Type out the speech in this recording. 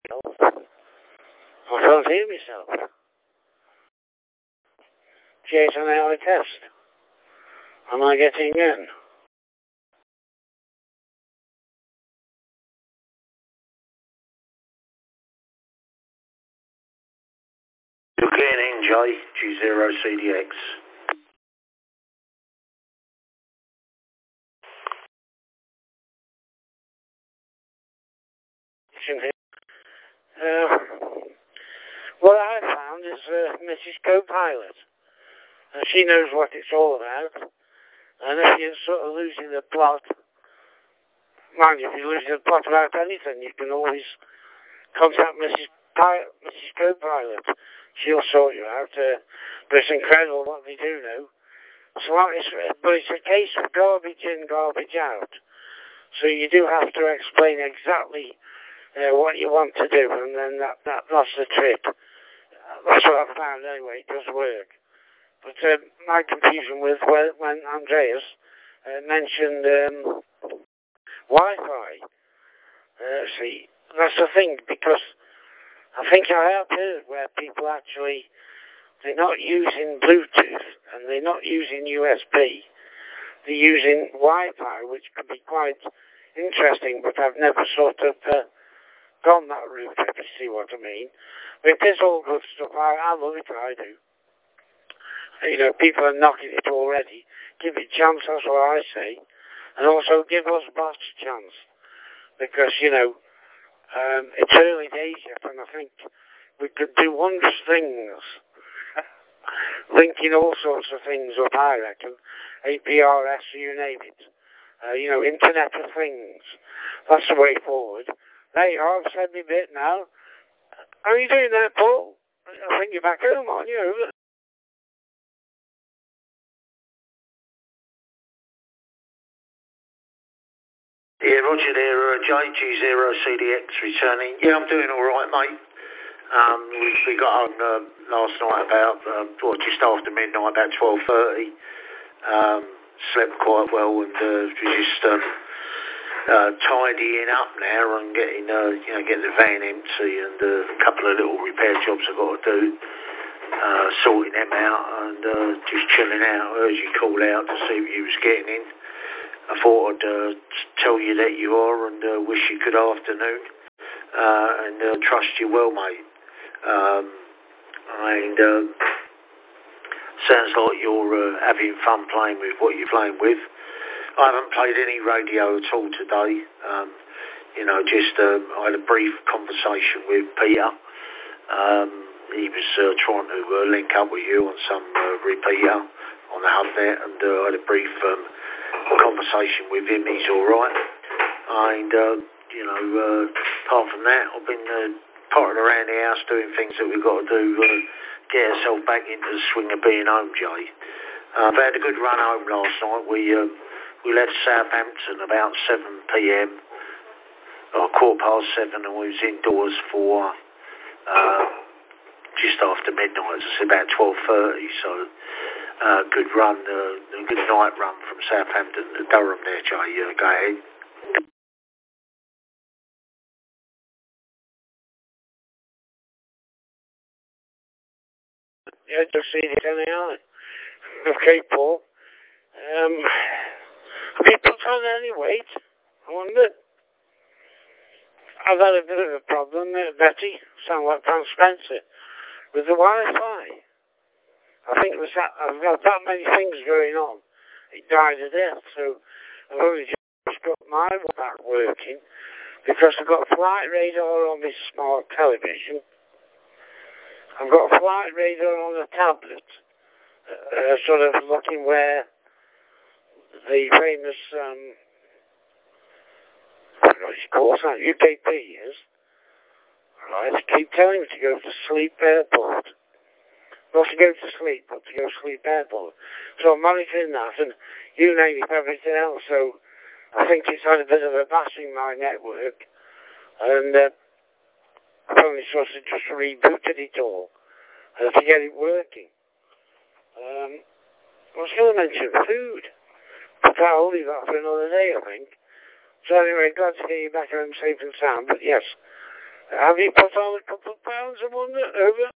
I can't hear myself. Jason, I test. Am I getting in? You're getting in, Jay. G0CDX. What I found is Mrs. Co-Pilot. She knows what it's all about. And if you're sort of losing the plot, mind you, if you're losing the plot about anything, you can always contact Mrs. Co-Pilot. She'll sort you out. But it's incredible what they do now. But it's a case of garbage in, garbage out. So you do have to explain exactly what you want to do, and then that's the trick. That's what I've found anyway. It does work. But my confusion was when Andreas mentioned Wi-Fi. See, that's the thing, because I think I have heard where people actually, they're not using Bluetooth and they're not using USB. They're using Wi-Fi, which could be quite interesting, but I've never sort of gone that route, if you see what I mean. But it is all good stuff. I love it, I do. You know, people are knocking it already. Give it a chance, that's what I say. And also give us boss a chance. Because, you know, it's early days yet, and I think we could do wondrous things. Linking all sorts of things up, I reckon. APRS, you name it. You know, Internet of Things. That's the way forward. There you are, I've said my bit now. How are you doing there, Paul? I think you're back home, aren't you? Yeah, Roger there, JG0CDX returning. Yeah, I'm doing all right, mate. We got home last night about, just after midnight, about 12:30. Slept quite well, and we're just tidying up now and getting the van empty, and a couple of little repair jobs I've got to do. Sorting them out and just chilling out. I heard you call out to see what you was getting in. I thought I'd tell you that you are, and wish you good afternoon, and trust you well, mate. Sounds like you're having fun playing with what you're playing with. I haven't played any radio at all today. I had a brief conversation with Peter. He was trying to link up with you on some repeater on the hub there, and I had a brief conversation with him. He's all right. And, apart from that, I've been potting around the house doing things that we've got to do, get ourselves back into the swing of being home, Jay. I've had a good run home last night. We left Southampton about 7 p.m, or 7:15, and we was indoors for just after midnight. It's about 12:30, so good run, a good night run from Southampton to Durham there, Jay. Go ahead. Yeah, just see it anyhow. Okay, Paul. Have you put on any weight? I wonder. I've had a bit of a problem there, Betty. Sound like Frank Spencer. With the Wi-Fi. I think I've got that many things going on. It died a death, so I've only just got my back working because I've got flight radar on this smart television. I've got flight radar on a tablet, sort of looking where the famous, I don't know what it's called, UKP is. Right, they keep telling me to go to Sleep Airport. Not to go to sleep, but to go to Sleep Airport. So I'm monitoring that, and you name it, everything else. So I think it's had a bit of a bashing my network, and I've only sort of just rebooted it all to get it working. I was going to mention food, but I'll leave that for another day, I think. So anyway, glad to get you back home safe and sound. But yes, Have you put on a couple of pounds, I wonder? Over?